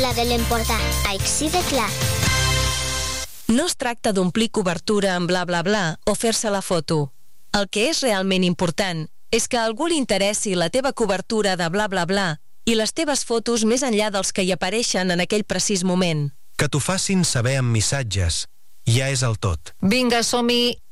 La Belén porta així de clar. No es tracta d'omplir cobertura amb bla bla bla o fer-se la foto. El que és realment important és que a algú li interessi la teva cobertura de bla bla bla i les teves fotos més enllà dels que hi apareixen en aquell precís moment. Que t'ho facin saber amb missatges ja és el tot. Vinga, som-hi!